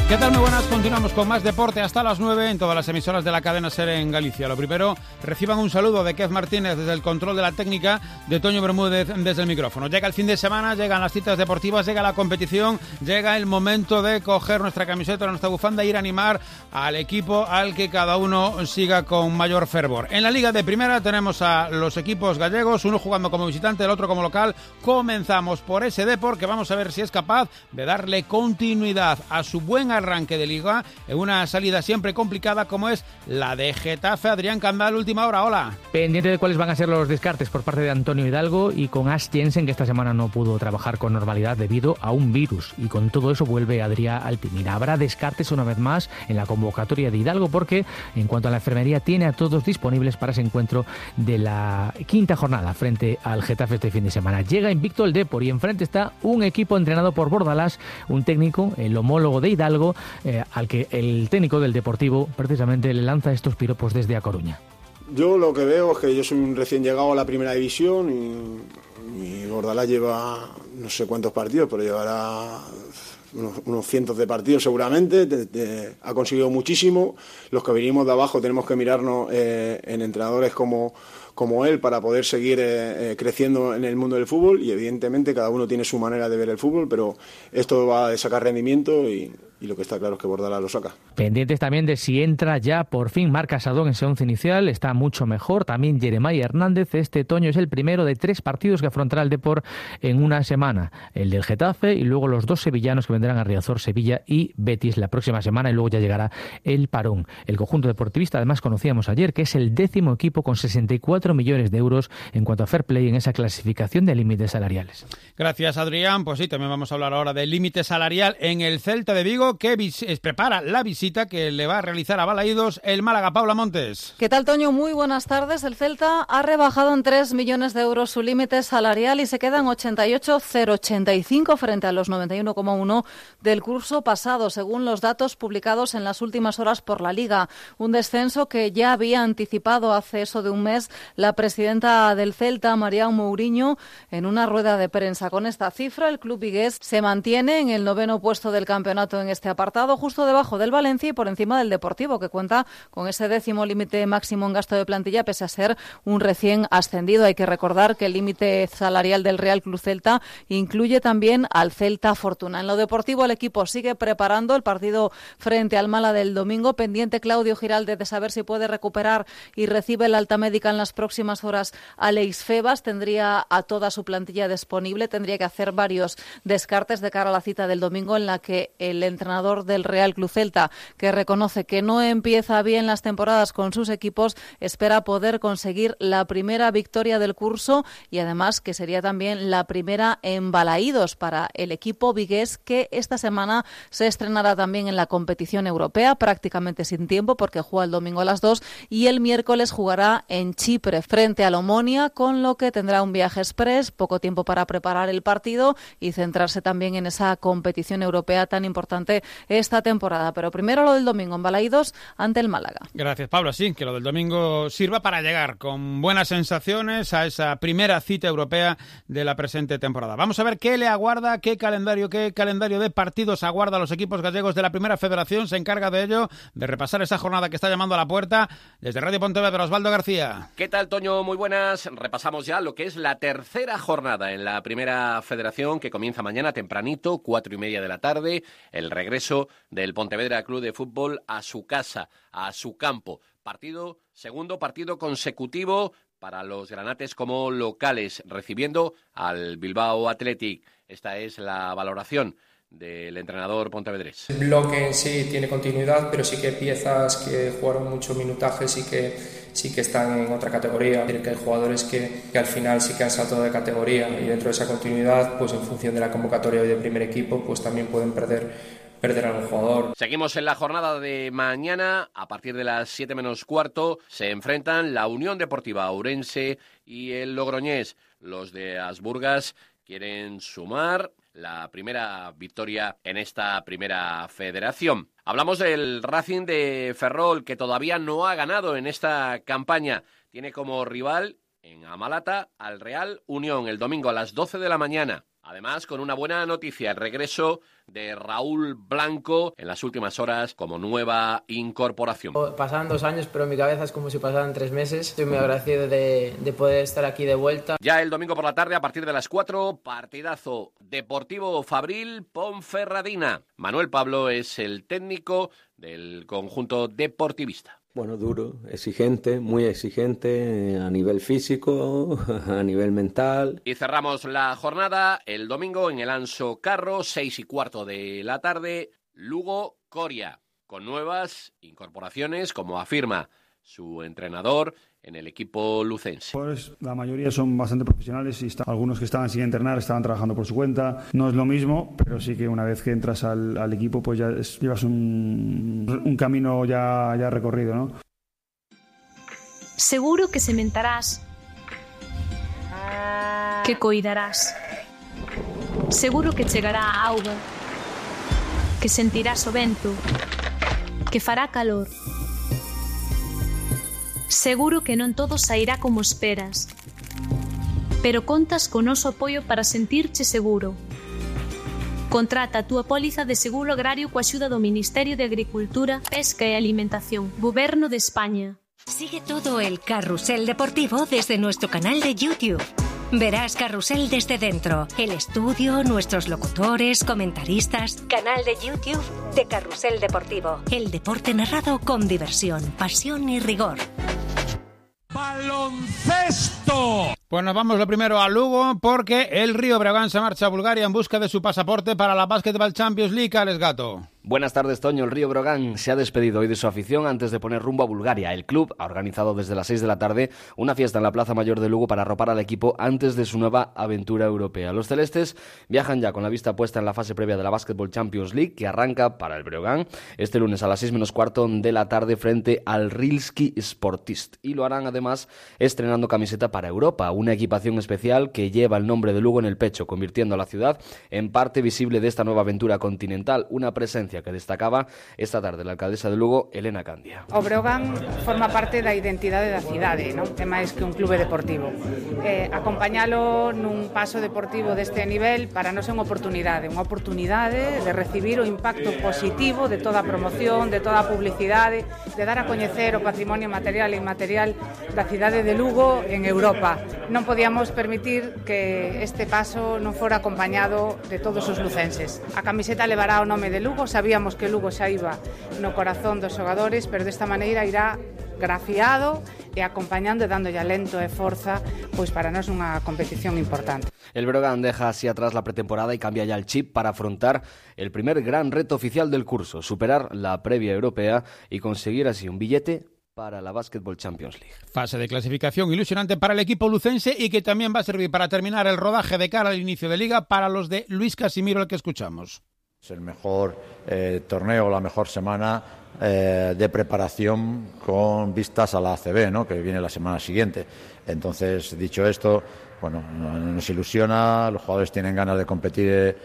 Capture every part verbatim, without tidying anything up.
¿Qué tal? Muy buenas, continuamos con más deporte hasta las nueve en todas las emisoras de la cadena SER en Galicia. Lo primero, reciban un saludo de Kev Martínez desde el control de la técnica, de Toño Bermúdez desde el micrófono. Llega el fin de semana, llegan las citas deportivas, llega la competición, llega el momento de coger nuestra camiseta, nuestra bufanda e ir a animar al equipo al que cada uno siga con mayor fervor. En la Liga de Primera tenemos a los equipos gallegos, uno jugando como visitante, el otro como local. Comenzamos por ese Depor, que vamos a ver si es capaz de darle continuidad a su buen arranque de Liga en una salida siempre complicada como es la de Getafe. Adrián Candal, última hora, hola. Pendiente de cuáles van a ser los descartes por parte de Antonio Hidalgo y con Ash Jensen, que esta semana no pudo trabajar con normalidad debido a un virus, y con todo eso vuelve Adrià Altimira. Habrá descartes una vez más en la convocatoria de Hidalgo porque en cuanto a la enfermería tiene a todos disponibles para ese encuentro de la quinta jornada frente al Getafe este fin de semana. Llega invicto el Depor y enfrente está un equipo entrenado por Bordalás, un técnico, el homólogo de Hidalgo, eh, al que el técnico del Deportivo precisamente le lanza estos piropos desde A Coruña. Yo lo que veo es que yo soy un recién llegado a la primera división y, y Bordalás lleva no sé cuántos partidos, pero llevará unos, unos cientos de partidos seguramente. De, de, ha conseguido muchísimo. Los que venimos de abajo tenemos que mirarnos eh, en entrenadores como, como él para poder seguir eh, eh, creciendo en el mundo del fútbol, y evidentemente cada uno tiene su manera de ver el fútbol, pero esto va a sacar rendimiento y... y lo que está claro es que Bordalás lo saca. Pendientes también de si entra ya por fin Marc Casadón en ese once inicial, está mucho mejor. También Jeremiah Hernández, este Toño es el primero de tres partidos que afrontará el Depor en una semana. El del Getafe y luego los dos sevillanos que vendrán a Riazor, Sevilla y Betis la próxima semana, y luego ya llegará el parón. El conjunto deportivista, además conocíamos ayer, que es el décimo equipo con sesenta y cuatro millones de euros en cuanto a fair play en esa clasificación de límites salariales. Gracias, Adrián. Pues sí, también vamos a hablar ahora del límite salarial en el Celta de Vigo, que vis- prepara la visita que le va a realizar a Balaídos el Málaga. Paula Montes. ¿Qué tal, Toño? Muy buenas tardes. El Celta ha rebajado en tres millones de euros su límite salarial y se queda en ochenta y ocho coma ochenta y cinco frente a los noventa y uno coma uno del curso pasado, según los datos publicados en las últimas horas por la Liga. Un descenso que ya había anticipado hace eso de un mes la presidenta del Celta, Marião Mourinho, en una rueda de prensa. Con esta cifra, el club vigués se mantiene en el noveno puesto del campeonato en este apartado, justo debajo del Valencia y por encima del Deportivo, que cuenta con ese décimo límite máximo en gasto de plantilla, pese a ser un recién ascendido. Hay que recordar que el límite salarial del Real Club Celta incluye también al Celta Fortuna. En lo deportivo, el equipo sigue preparando el partido frente al Málaga del domingo, pendiente Claudio Giralde de saber si puede recuperar y recibe la alta médica en las próximas horas Alex Febas. Tendría a toda su plantilla disponible, tendría que hacer varios descartes de cara a la cita del domingo, en la que el entrenador del Real Club Celta, que reconoce que no empieza bien las temporadas con sus equipos, espera poder conseguir la primera victoria del curso y además que sería también la primera en Balaídos para el equipo vigués, que esta semana se estrenará también en la competición europea, prácticamente sin tiempo porque juega el domingo a las dos y el miércoles jugará en Chipre frente al Omonia, con lo que tendrá un viaje express, poco tiempo para preparar el partido y centrarse también en esa competición europea tan importante esta temporada. Pero primero lo del domingo en Balaídos ante el Málaga. Gracias, Pablo. Sí, que lo del domingo sirva para llegar con buenas sensaciones a esa primera cita europea de la presente temporada. Vamos a ver qué le aguarda, qué calendario, qué calendario de partidos aguarda a los equipos gallegos de la Primera Federación. Se encarga de ello, de repasar esa jornada que está llamando a la puerta. Desde Radio Pontevedra, Osvaldo García. ¿Qué tal, Toño? Muy buenas. Repasamos ya lo que es la tercera jornada en la Primera Federación, que comienza mañana tempranito, cuatro y media de la tarde. El regreso del Pontevedra Club de Fútbol a su casa, a su campo. Partido, segundo partido consecutivo para los granates como locales, recibiendo al Bilbao Athletic. Esta es la valoración del entrenador pontevedrés. El bloque en sí tiene continuidad, pero sí que hay piezas que jugaron mucho minutaje, sí que, sí que están en otra categoría. Es decir, que hay jugadores que, que al final sí que han saltado de categoría, y dentro de esa continuidad, pues en función de la convocatoria hoy del primer equipo, pues también pueden perder perder a un jugador. Seguimos en la jornada de mañana. A partir de las siete menos cuarto se enfrentan la Unión Deportiva Ourense y el Logroñés. Los de Asburgas quieren sumar la primera victoria en esta primera federación. Hablamos del Racing de Ferrol, que todavía no ha ganado en esta campaña. Tiene como rival en Amalata al Real Unión el domingo a las doce de la mañana. Además, con una buena noticia, el regreso de Raúl Blanco en las últimas horas como nueva incorporación. Pasaban dos años, pero en mi cabeza es como si pasaran tres meses. Estoy muy agradecido de, de poder estar aquí de vuelta. Ya el domingo por la tarde, a partir de las cuatro, partidazo Deportivo Fabril Ponferradina. Manuel Pablo es el técnico del conjunto deportivista. Bueno, duro, exigente, muy exigente a nivel físico, a nivel mental. Y cerramos la jornada el domingo en el Anso Carro, seis y cuarto de la tarde, Lugo Coria, con nuevas incorporaciones, como afirma su entrenador en el equipo lucense. Pues la mayoría son bastante profesionales y está, algunos que estaban sin entrenar estaban trabajando por su cuenta. No es lo mismo, pero sí que una vez que entras al, al equipo pues ya es, llevas un, un camino ya, ya recorrido, ¿no? Seguro que sementarás, que coidarás. Seguro que chegará a auga, que sentirás o vento, que fará calor. Seguro que non todo sairá como esperas, pero contas co noso apoio para sentirche seguro. Contrata a túa póliza de seguro agrario coa axuda do Ministerio de Agricultura, Pesca e Alimentación, Goberno de España. Sigue todo el carrusel deportivo desde nuestro canal de YouTube. Verás Carrusel desde dentro, el estudio, nuestros locutores, comentaristas. Canal de YouTube de Carrusel Deportivo. El deporte narrado con diversión, pasión y rigor. ¡Baloncesto! Pues nos vamos lo primero a Lugo porque el Río Breogán se marcha a Bulgaria en busca de su pasaporte para la Basketball Champions League. Alex Gato. Buenas tardes, Toño. El Río Breogán se ha despedido hoy de su afición antes de poner rumbo a Bulgaria. El club ha organizado desde las seis de la tarde una fiesta en la Plaza Mayor de Lugo para arropar al equipo antes de su nueva aventura europea. Los celestes viajan ya con la vista puesta en la fase previa de la Basketball Champions League, que arranca para el Breogán este lunes a las seis menos cuarto de la tarde frente al Rilski Sportist. Y lo harán además estrenando camiseta para Europa, una equipación especial que lleva el nombre de Lugo en el pecho, convirtiendo a la ciudad en parte visible de esta nueva aventura continental, una presencia que destacaba esta tarde la alcaldesa de Lugo, Elena Candia. O Breogán forma parte da identidade da cidade, non? É máis que un clube deportivo. Eh, acompañalo nun paso deportivo deste nivel para nós é unha oportunidade, unha oportunidade de recibir o impacto positivo de toda a promoción, de toda a publicidade, de dar a coñecer o patrimonio material e inmaterial da cidade de Lugo en Europa. Non podíamos permitir que este paso non fora acompañado de todos os lucenses. A camiseta levará o nome de Lugo, sabíamos que Lugo xa iba no corazón dos xogadores, pero desta maneira irá grafiado e acompañando e dándolle alento e forza pois para nós unha competición importante. El Breogán deja así atrás la pretemporada y cambia ya el chip para afrontar el primer gran reto oficial del curso, superar la previa europea y conseguir así un billete para la Basketball Champions League. Fase de clasificación ilusionante para el equipo lucense y que también va a servir para terminar el rodaje de cara al inicio de liga para los de Luis Casimiro, el que escuchamos. Es el mejor eh, torneo, la mejor semana eh, de preparación con vistas a la A C B, ¿no?, que viene la semana siguiente. Entonces, dicho esto, bueno, nos ilusiona, los jugadores tienen ganas de competir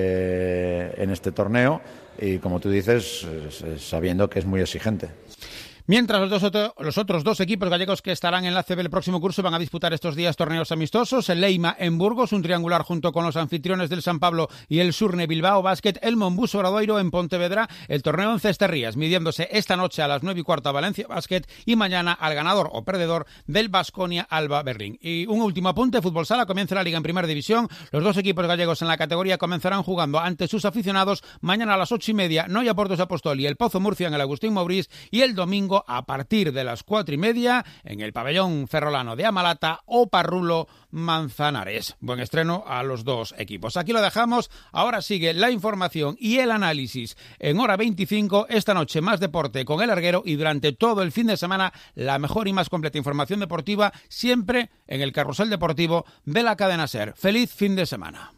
eh, en este torneo y, como tú dices, sabiendo que es muy exigente. Mientras los, dos otro, los otros dos equipos gallegos que estarán en la A C B el próximo curso van a disputar estos días torneos amistosos. El Leima en Burgos, un triangular junto con los anfitriones del San Pablo y el Surne Bilbao Basket. El Monbus Obradoiro en Pontevedra, el torneo en Cesterrías, midiéndose esta noche a las nueve y cuarto a Valencia Basket y mañana al ganador o perdedor del Baskonia Alba Berlín. Y un último apunte, Fútbol Sala comienza la Liga en Primera División. Los dos equipos gallegos en la categoría comenzarán jugando ante sus aficionados mañana a las ocho y media, Noia Portos Apostoli, el Pozo Murcia en el Agustín Mobrís, y el domingo a partir de las cuatro y media en el pabellón ferrolano de Amalata o Parrulo Manzanares. Buen estreno a los dos equipos. Aquí lo dejamos. Ahora sigue la información y el análisis en Hora veinticinco. Esta noche más deporte con El Larguero y durante todo el fin de semana la mejor y más completa información deportiva siempre en el Carrusel Deportivo de la cadena SER. Feliz fin de semana.